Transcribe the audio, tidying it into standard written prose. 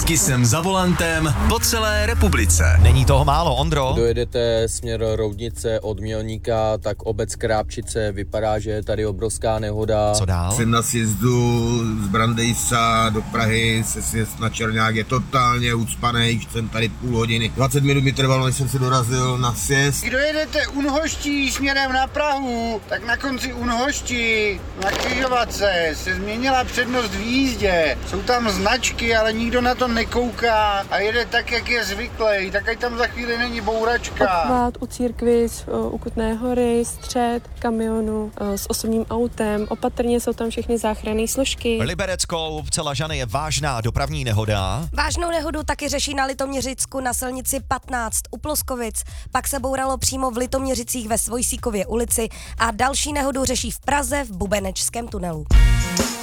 Taky jsem za volantem po celé republice. Není toho málo, Ondro. Dojedete směr Roudnice od Mělníka, tak obec Krápčice, vypadá, že je tady obrovská nehoda. Co dál? Jsem na sjezdu z Brandejsa do Prahy, se sjezd na Černák je totálně ucpaný, jsem tady půl hodiny. 20 minut mi trvalo, než jsem se dorazil na sjezd. Kdo jedete Unhoští směrem na Prahu, tak na konci Unhoští na křižovatce se změnila přednost v jízdě. Jsou tam značky, ale nikdo na to nekouká a jede tak, jak je zvyklý. Tak ať tam za chvíli není bouračka. Obchvat u církvy, u Kutné Hory, střed kamionu s osobním autem. Opatrně jsou tam všechny záchranné složky. Libereckou Celažany je vážná dopravní nehoda. Vážnou nehodu taky řeší na Litoměřicku na silnici 15 u Ploskovic. Pak se bouralo přímo v Litoměřicích ve Svojsíkově ulici a další nehodu řeší v Praze v Bubenečském tunelu.